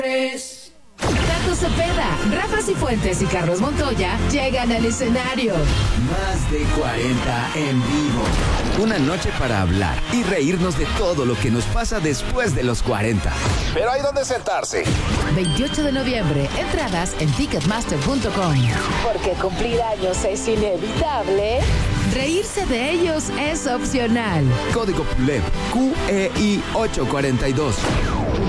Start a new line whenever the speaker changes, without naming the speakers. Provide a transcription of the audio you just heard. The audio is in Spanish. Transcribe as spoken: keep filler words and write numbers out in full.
Tato Cepeda, Rafa Cifuentes y Carlos Montoya llegan al escenario.
Más de cuarenta en vivo. Una noche para hablar y reírnos de todo lo que nos pasa después de los cuarenta.
Pero hay donde sentarse.
veintiocho de noviembre, entradas en ticketmaster punto com.
Porque cumplir años es inevitable.
Reírse de ellos es opcional.
Código P U L E P Q E I ocho cuatro dos.